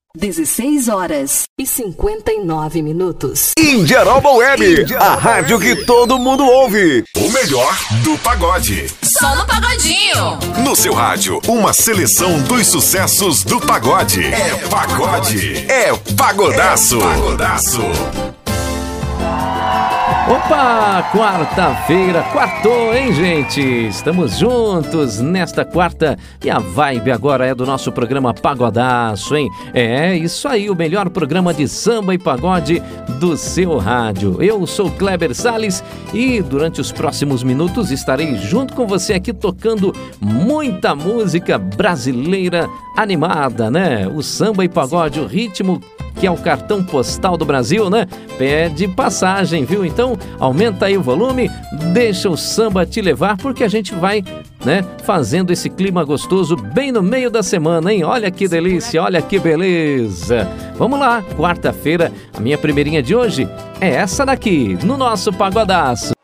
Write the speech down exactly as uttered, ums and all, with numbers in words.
dezesseis horas e cinquenta e nove minutos. Indiaroba Web, a rádio que todo mundo ouve. O melhor do pagode. Só no Pagodinho. No seu rádio, uma seleção dos sucessos do pagode. É pagode. É pagodaço. É pagodaço. Opa, quarta-feira, quartou, hein, gente? Estamos juntos nesta quarta e a vibe agora é do nosso programa Pagodaço, hein? É isso aí, o melhor programa de samba e pagode do seu rádio. Eu sou Kleber Salles e durante os próximos minutos estarei junto com você aqui tocando muita música brasileira animada, né? O samba e pagode, o ritmo que é o cartão postal do Brasil, né? Pede passagem, viu? Então, aumenta aí o volume, deixa o samba te levar, porque a gente vai, né, fazendo esse clima gostoso bem no meio da semana, hein? Olha que delícia, olha que beleza! Vamos lá, quarta-feira, a minha primeirinha de hoje é essa daqui, no nosso Pagodaço.